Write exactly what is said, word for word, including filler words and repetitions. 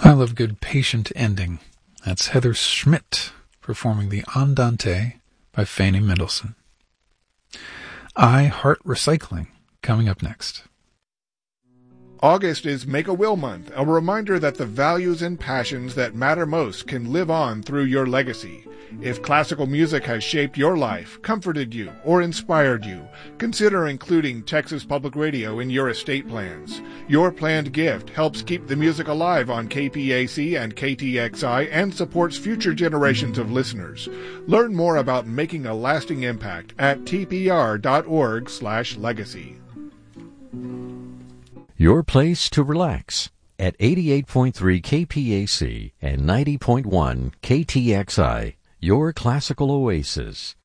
I love good patient ending. That's Heather Schmidt performing the Andante by Fanny Mendelssohn. I Heart Recycling coming up next. August is Make-A-Will Month, a reminder that the values and passions that matter most can live on through your legacy. If classical music has shaped your life, comforted you, or inspired you, consider including Texas Public Radio in your estate plans. Your planned gift helps keep the music alive on K P A C and K T X I and supports future generations of listeners. Learn more about making a lasting impact at t p r dot org slash legacy. Your place to relax at eighty-eight point three K P A C and ninety point one K T X I, your classical oasis.